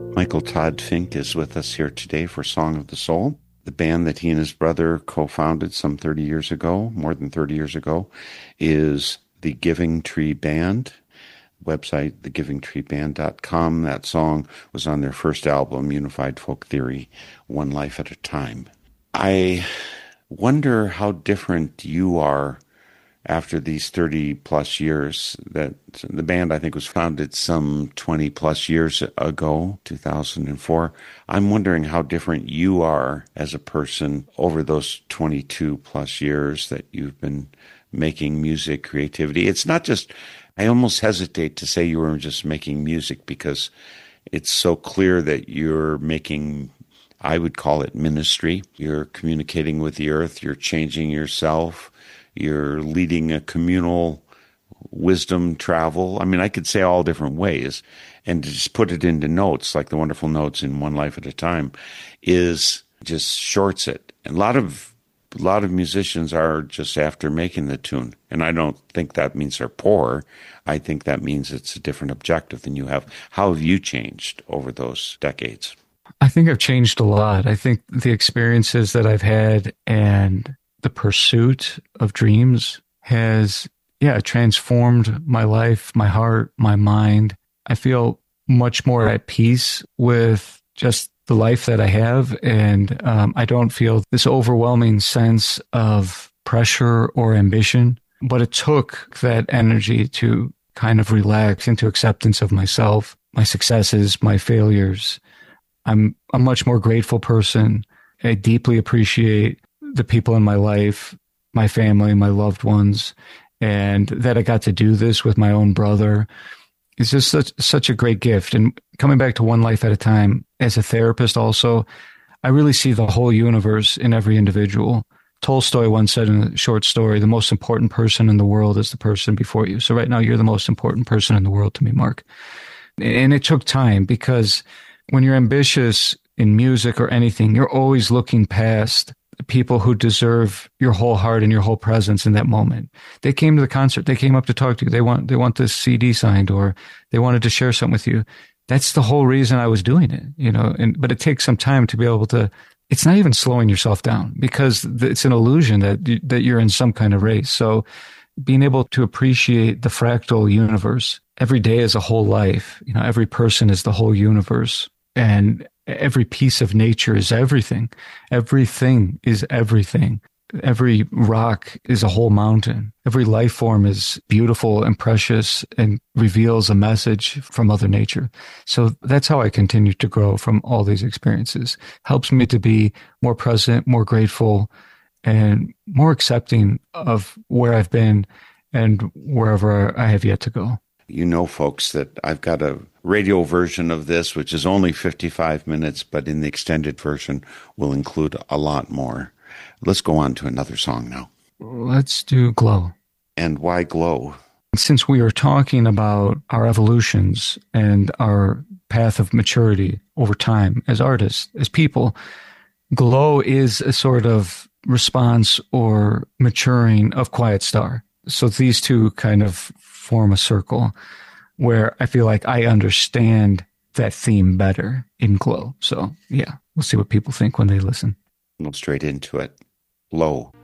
Michael Todd Fink is with us here today for Song of the Soul. The band that he and his brother co-founded some 30 years ago, more than 30 years ago, is the Giving Tree Band. Website, thegivingtreeband.com. That song was on their first album, Unified Folk Theory, One Life at a Time. I wonder how different you are after these 30 plus years. That the band, I think, was founded some 20 plus years ago, 2004. I'm wondering how different you are as a person over those 22 plus years that you've been making music, creativity. It's not just, I almost hesitate to say you were just making music because it's so clear that you're making, I would call it ministry. You're communicating with the earth, you're changing yourself, you're leading a communal wisdom travel. I mean, I could say all different ways, and to just put it into notes, like the wonderful notes in One Life at a Time, is just shorts it. And a lot of musicians are just after making the tune. And I don't think that means they're poor. I think that means it's a different objective than you have. How have you changed over those decades? I think I've changed a lot. I think the experiences that I've had and the pursuit of dreams has, transformed my life, my heart, my mind. I feel much more at peace with just the life that I have. And I don't feel this overwhelming sense of pressure or ambition, but it took that energy to kind of relax into acceptance of myself, my successes, my failures. I'm a much more grateful person. I deeply appreciate the people in my life, my family, my loved ones, and that I got to do this with my own brother. It's just such a great gift. And coming back to One Life at a Time, as a therapist also, I really see the whole universe in every individual. Tolstoy once said in a short story, the most important person in the world is the person before you. So right now, you're the most important person in the world to me, Mark. And it took time, because when you're ambitious in music or anything, you're always looking past people who deserve your whole heart and your whole presence in that moment. They came to the concert. They came up to talk to you. They want this CD signed, or they wanted to share something with you. That's the whole reason I was doing it, but it takes some time to be able to, it's not even slowing yourself down, because it's an illusion that you're in some kind of race. So being able to appreciate the fractal universe, every day is a whole life. Every person is the whole universe, and every piece of nature is everything. Everything is everything. Every rock is a whole mountain. Every life form is beautiful and precious and reveals a message from Mother Nature. So that's how I continue to grow from all these experiences. Helps me to be more present, more grateful, and more accepting of where I've been and wherever I have yet to go. You know, folks, that I've got a radio version of this, which is only 55 minutes, but in the extended version will include a lot more. Let's go on to another song now. Let's do Glow. And why Glow? Since we are talking about our evolutions and our path of maturity over time as artists, as people, Glow is a sort of response or maturing of Quiet Star. So these two kind of form a circle where I feel like I understand that theme better in Glow. So yeah, we'll see what people think when they listen. Go straight into it. Low.